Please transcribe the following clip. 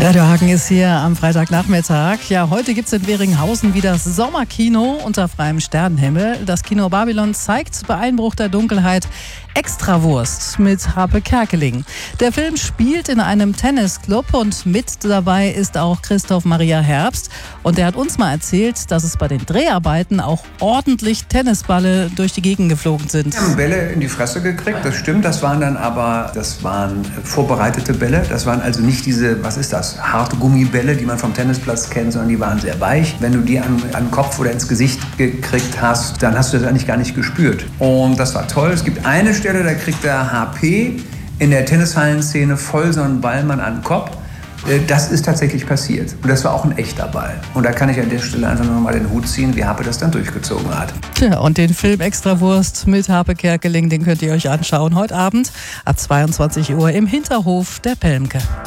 Radio Hagen ist hier am Freitagnachmittag. Ja, heute gibt es in Weringhausen wieder das Sommerkino unter freiem Sternenhimmel. Das Kino Babylon zeigt bei Einbruch der Dunkelheit Extrawurst mit Harpe Kerkeling. Der Film spielt in einem Tennisclub und mit dabei ist auch Christoph Maria Herbst. Und der hat uns mal erzählt, dass es bei den Dreharbeiten auch ordentlich Tennisballe durch die Gegend geflogen sind. Wir haben Bälle in die Fresse gekriegt, das stimmt. Das waren vorbereitete Bälle. Das waren also nicht diese, was ist das, harte Gummibälle, die man vom Tennisplatz kennt, sondern die waren sehr weich. Wenn du die an den Kopf oder ins Gesicht gekriegt hast, dann hast du das eigentlich gar nicht gespürt. Und das war toll. Es gibt eine Stelle, da kriegt der HP in der Tennishallenszene voll so einen Ballmann an den Kopf. Das ist tatsächlich passiert. Und das war auch ein echter Ball. Und da kann ich an der Stelle einfach nur mal den Hut ziehen, wie Harpe das dann durchgezogen hat. Tja, und den Film Extrawurst mit Harpe Kerkeling, den könnt ihr euch anschauen heute Abend ab 22 Uhr im Hinterhof der Pelmke.